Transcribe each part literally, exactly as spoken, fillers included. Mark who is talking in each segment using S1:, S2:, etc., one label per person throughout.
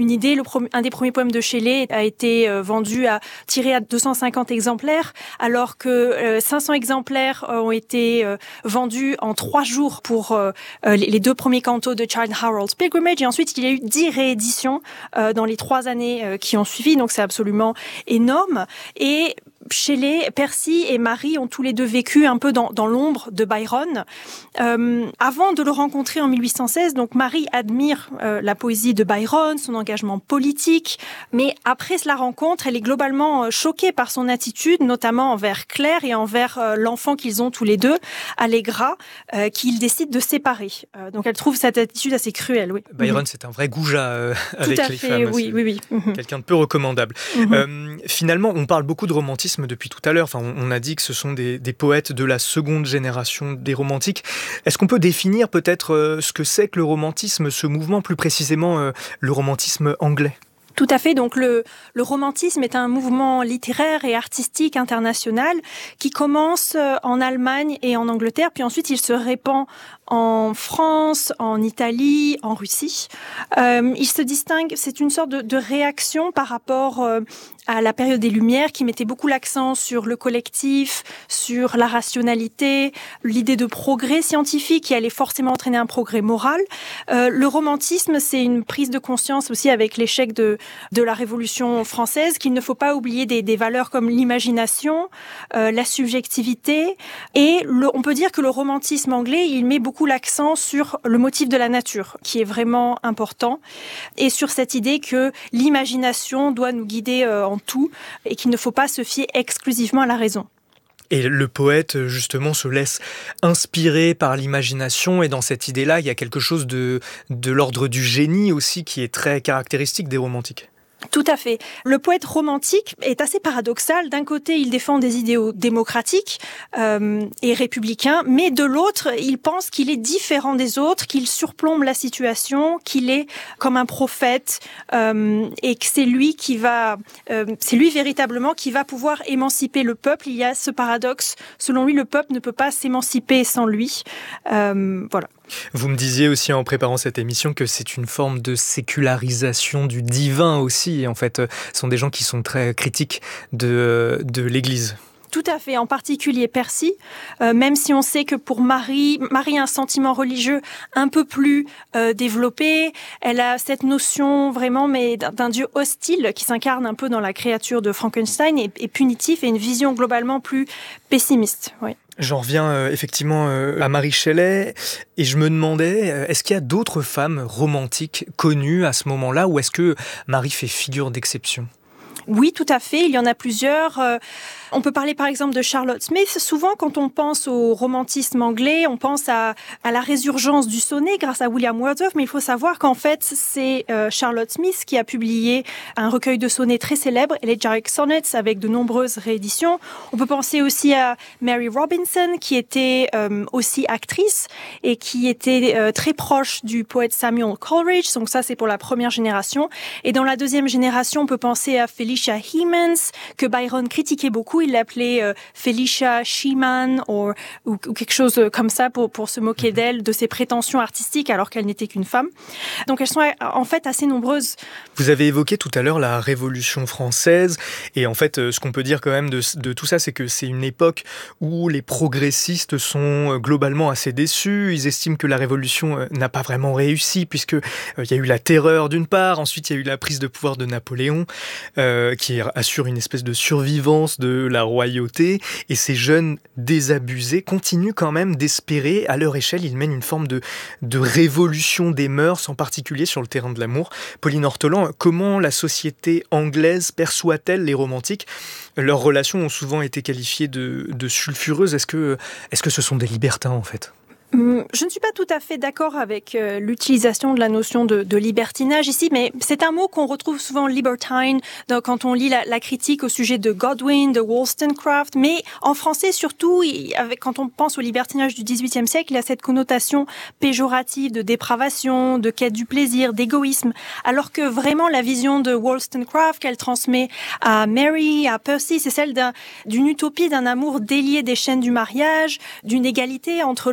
S1: une idée, le pro- un des premiers poèmes de Shelley a été euh, vendu à tiré à deux cent cinquante exemplaires, alors que euh, cinq cents exemplaires euh, ont été euh, vendus en trois jours pour euh, les, les deux premiers cantos de Childe Harold's Pilgrimage. Et ensuite, il y a eu dix rééditions euh, dans les trois années euh, qui ont suivi. Donc, c'est absolument énorme. Et Shelley, Percy et Marie ont tous les deux vécu un peu dans, dans l'ombre de Byron. Euh, avant de le rencontrer en mille huit cent seize, donc Marie admire euh, la poésie de Byron, son engagement politique, mais après la rencontre, elle est globalement euh, choquée par son attitude, notamment envers Claire et envers euh, l'enfant qu'ils ont tous les deux, Allegra, euh, qu'ils décident de séparer. Euh, donc elle trouve cette attitude assez cruelle. Oui.
S2: Byron,
S1: Mm-hmm.
S2: c'est un vrai goujat euh, avec
S1: Tout à
S2: les
S1: fait,
S2: femmes.
S1: Oui, oui, oui. Mm-hmm.
S2: Quelqu'un de peu recommandable.
S1: Mm-hmm.
S2: Euh, finalement, on parle beaucoup de romantisme depuis tout à l'heure. Enfin, on, on a dit que ce sont des, des poètes de la seconde génération des romantiques. Est-ce qu'on peut définir peut-être euh, ce que c'est que le romantisme, ce mouvement, plus précisément euh, le romantisme anglais ?
S1: Tout à fait. Donc le, le romantisme est un mouvement littéraire et artistique international qui commence en Allemagne et en Angleterre, puis ensuite il se répand en France, en Italie, en Russie. Euh, il se distingue, c'est une sorte de, de réaction par rapport euh, à la période des Lumières qui mettait beaucoup l'accent sur le collectif, sur la rationalité, l'idée de progrès scientifique qui allait forcément entraîner un progrès moral. Euh, le romantisme, c'est une prise de conscience aussi avec l'échec de, de la Révolution française qu'il ne faut pas oublier des, des valeurs comme l'imagination, euh, la subjectivité et le, on peut dire que le romantisme anglais, il met beaucoup l'accent sur le motif de la nature, qui est vraiment important, et sur cette idée que l'imagination doit nous guider euh, en tout, et qu'il ne faut pas se fier exclusivement à la raison.
S2: Et le poète, justement, se laisse inspirer par l'imagination, et dans cette idée-là, il y a quelque chose de, de l'ordre du génie aussi, qui est très caractéristique des romantiques.
S1: Tout à fait. Le poète romantique est assez paradoxal. D'un côté, il défend des idéaux démocratiques euh, et républicains, mais de l'autre, il pense qu'il est différent des autres, qu'il surplombe la situation, qu'il est comme un prophète euh, et que c'est lui qui va, euh, c'est lui véritablement qui va pouvoir émanciper le peuple. Il y a ce paradoxe. Selon lui, le peuple ne peut pas s'émanciper sans lui. Euh, voilà.
S2: Vous me disiez aussi en préparant cette émission que c'est une forme de sécularisation du divin aussi. Et en fait, ce sont des gens qui sont très critiques de, de l'Église.
S1: Tout à fait, en particulier Percy, euh, même si on sait que pour Marie, Marie a un sentiment religieux un peu plus euh, développé, elle a cette notion vraiment mais d'un, d'un dieu hostile qui s'incarne un peu dans la créature de Frankenstein et, et punitif et une vision globalement plus pessimiste. Oui.
S2: J'en reviens euh, effectivement euh, à Mary Shelley et je me demandais, euh, est-ce qu'il y a d'autres femmes romantiques connues à ce moment-là ou est-ce que Marie fait figure d'exception ?
S1: Oui, tout à fait. Il y en a plusieurs. Euh, on peut parler par exemple de Charlotte Smith. Souvent, quand on pense au romantisme anglais, on pense à, à la résurgence du sonnet grâce à William Wordsworth. Mais il faut savoir qu'en fait, c'est euh, Charlotte Smith qui a publié un recueil de sonnets très célèbre, Elegiac Sonnets, avec de nombreuses rééditions. On peut penser aussi à Mary Robinson, qui était euh, aussi actrice et qui était euh, très proche du poète Samuel Coleridge. Donc ça, c'est pour la première génération. Et dans la deuxième génération, on peut penser à Felicia Hemans, que Byron critiquait beaucoup. Il l'appelait euh, Felicia Sheeman ou, ou, ou quelque chose comme ça pour, pour se moquer d'elle, de ses prétentions artistiques alors qu'elle n'était qu'une femme. Donc elles sont en fait assez nombreuses.
S2: Vous avez évoqué tout à l'heure la Révolution française et en fait ce qu'on peut dire quand même de, de tout ça, c'est que c'est une époque où les progressistes sont globalement assez déçus. Ils estiment que la Révolution n'a pas vraiment réussi puisque euh, il y a eu la terreur d'une part, ensuite il y a eu la prise de pouvoir de Napoléon euh, qui assure une espèce de survivance de la royauté, et ces jeunes désabusés continuent quand même d'espérer, à leur échelle, ils mènent une forme de, de révolution des mœurs, en particulier sur le terrain de l'amour. Pauline Ortolan, comment la société anglaise perçoit-elle les romantiques ? Leurs relations ont souvent été qualifiées de, de sulfureuses. Est-ce que, est-ce que ce sont des libertins, en fait ?
S1: Je ne suis pas tout à fait d'accord avec euh, l'utilisation de la notion de, de libertinage ici, mais c'est un mot qu'on retrouve souvent libertine donc, quand on lit la, la critique au sujet de Godwin, de Wollstonecraft, mais en français surtout, il, avec, quand on pense au libertinage du dix-huitième siècle, il y a cette connotation péjorative de dépravation, de quête du plaisir, d'égoïsme, alors que vraiment la vision de Wollstonecraft qu'elle transmet à Mary, à Percy, c'est celle d'un, d'une utopie, d'un amour délié des chaînes du mariage, d'une égalité entre l'homme et la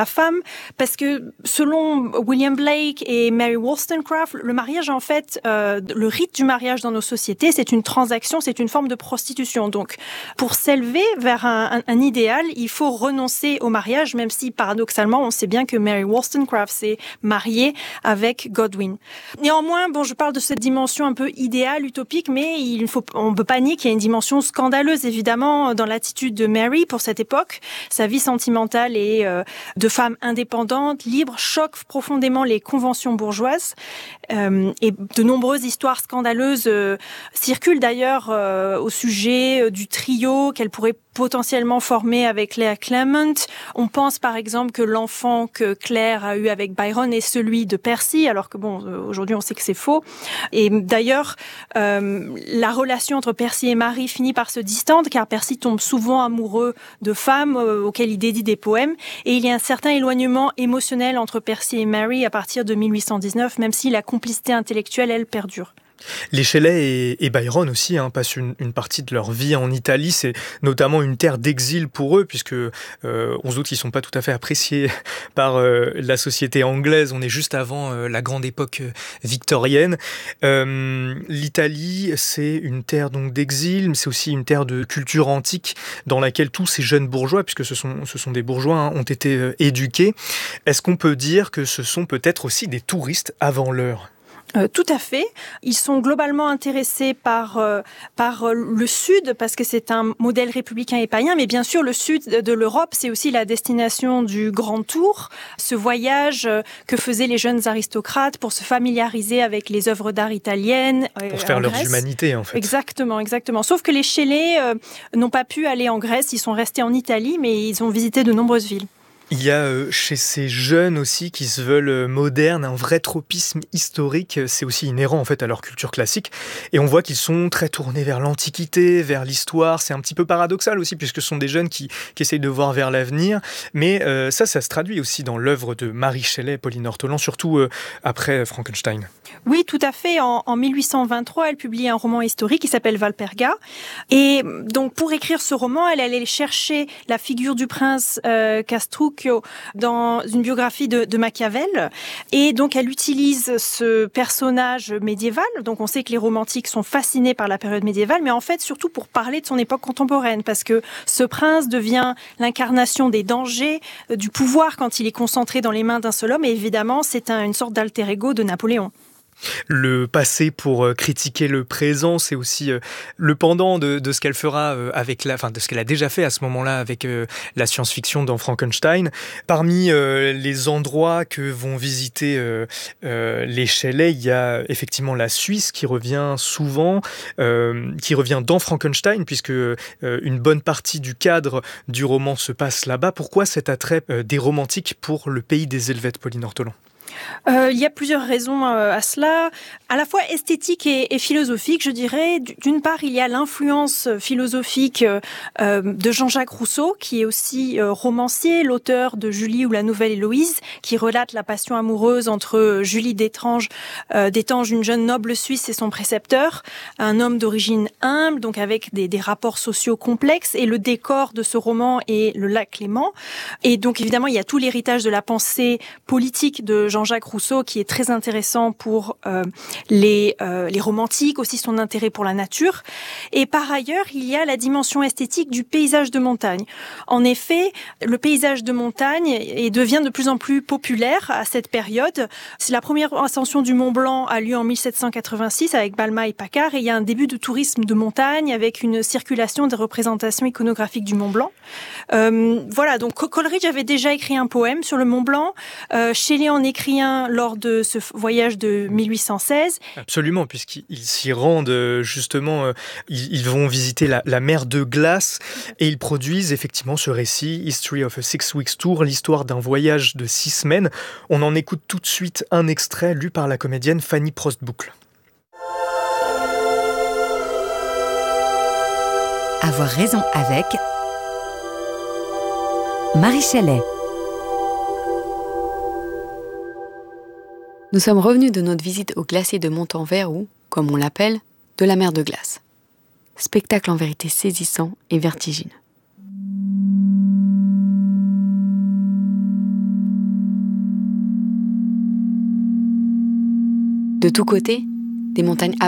S1: femme, parce que selon William Blake et Mary Wollstonecraft, le mariage, en fait, euh, le rite du mariage dans nos sociétés, c'est une transaction, c'est une forme de prostitution. Donc, pour s'élever vers un, un, un idéal, il faut renoncer au mariage, même si, paradoxalement, on sait bien que Mary Wollstonecraft s'est mariée avec Godwin. Néanmoins, bon, je parle de cette dimension un peu idéale, utopique, mais il faut, on ne peut pas nier qu'il y a une dimension scandaleuse, évidemment, dans l'attitude de Mary pour cette époque. Sa vie sentimentale et euh, de femme indépendante, libre, choque profondément les conventions bourgeoises. Euh, et de nombreuses histoires scandaleuses euh, circulent d'ailleurs euh, au sujet du trio qu'elle pourrait potentiellement former avec Claire Clement. On pense par exemple que l'enfant que Claire a eu avec Byron est celui de Percy, alors que bon, aujourd'hui on sait que c'est faux. Et d'ailleurs, euh, la relation entre Percy et Mary finit par se distendre, car Percy tombe souvent amoureux de femmes euh, auxquelles il dédie des poèmes, et il y a un certain éloignement émotionnel entre Percy et Mary à partir de mille huit cent dix-neuf, même si la complicité intellectuelle, elle, perdure.
S2: Les Shelley et, et Byron aussi hein, passent une, une partie de leur vie en Italie. C'est notamment une terre d'exil pour eux, puisque euh, on se doute qu'ils ne sont pas tout à fait appréciés par euh, la société anglaise. On est juste avant euh, la grande époque victorienne. Euh, L'Italie, c'est une terre donc d'exil, mais c'est aussi une terre de culture antique dans laquelle tous ces jeunes bourgeois, puisque ce sont, ce sont des bourgeois, hein, ont été euh, éduqués. Est-ce qu'on peut dire que ce sont peut-être aussi des touristes avant l'heure ?
S1: Euh, tout à fait. Ils sont globalement intéressés par euh, par euh, le Sud parce que c'est un modèle républicain et païen, mais bien sûr le Sud de l'Europe, c'est aussi la destination du Grand Tour, ce voyage euh, que faisaient les jeunes aristocrates pour se familiariser avec les œuvres d'art italiennes.
S2: Euh, pour faire leur humanité, en fait.
S1: Exactement, exactement. Sauf que les Shelley euh, n'ont pas pu aller en Grèce, ils sont restés en Italie, mais ils ont visité de nombreuses villes.
S2: Il y a euh, chez ces jeunes aussi qui se veulent euh, modernes, un vrai tropisme historique, c'est aussi inhérent en fait à leur culture classique. Et on voit qu'ils sont très tournés vers l'Antiquité, vers l'histoire. C'est un petit peu paradoxal aussi puisque ce sont des jeunes qui, qui essayent de voir vers l'avenir. Mais euh, ça, ça se traduit aussi dans l'œuvre de Mary Shelley, Pauline Ortolan, surtout euh, après Frankenstein.
S1: Oui, tout à fait. En, en mille huit cent vingt-trois, elle publie un roman historique qui s'appelle Valperga. Et donc, pour écrire ce roman, elle allait chercher la figure du prince euh, Castruccio dans une biographie de, de Machiavel. Et donc, elle utilise ce personnage médiéval. Donc, on sait que les romantiques sont fascinés par la période médiévale, mais en fait, surtout pour parler de son époque contemporaine, parce que ce prince devient l'incarnation des dangers, euh, du pouvoir quand il est concentré dans les mains d'un seul homme. Et évidemment, c'est un, une sorte d'alter ego de Napoléon.
S2: Le passé pour euh, critiquer le présent, c'est aussi euh, le pendant de, de ce qu'elle fera euh, avec la, enfin de ce qu'elle a déjà fait à ce moment-là avec euh, la science-fiction dans Frankenstein. Parmi euh, les endroits que vont visiter euh, euh, les Shelley, il y a effectivement la Suisse qui revient souvent, euh, qui revient dans Frankenstein puisque euh, une bonne partie du cadre du roman se passe là-bas. Pourquoi cet attrait euh, des romantiques pour le pays des Helvètes, Pauline Ortolan ?
S1: Euh, il y a plusieurs raisons euh, à cela, à la fois esthétique et, et philosophique, je dirais. D'une part, il y a l'influence philosophique euh, de Jean-Jacques Rousseau, qui est aussi euh, romancier, l'auteur de Julie ou la Nouvelle Héloïse, qui relate la passion amoureuse entre Julie d'Étanges, euh, d'Étanges, une jeune noble suisse, et son précepteur, un homme d'origine humble, donc avec des, des rapports sociaux complexes. Et le décor de ce roman est le lac Léman. Et donc, évidemment, il y a tout l'héritage de la pensée politique de Jean Jean-Jacques Rousseau, qui est très intéressant pour euh, les, euh, les romantiques, aussi son intérêt pour la nature. Et par ailleurs, il y a la dimension esthétique du paysage de montagne. En effet, le paysage de montagne et devient de plus en plus populaire à cette période. C'est la première ascension du Mont Blanc a lieu en mille sept cent quatre-vingt-six avec Balma et Paccard, et il y a un début de tourisme de montagne avec une circulation des représentations iconographiques du Mont Blanc. Euh, voilà, donc Coleridge avait déjà écrit un poème sur le Mont Blanc. Euh, Shelley en écrit un lors de ce voyage de mille huit cent seize.
S2: Absolument, puisqu'ils s'y rendent justement, ils, ils vont visiter la, la mer de glace et ils produisent effectivement ce récit, History of a Six Weeks Tour, l'histoire d'un voyage de six semaines. On en écoute tout de suite un extrait lu par la comédienne Fanny Prostboucle.
S3: Avoir raison avec Mary Shelley. Nous sommes revenus de notre visite au glacier de Montanvert ou, comme on l'appelle, de la mer de glace. Spectacle en vérité saisissant et vertigineux. De tous côtés, des montagnes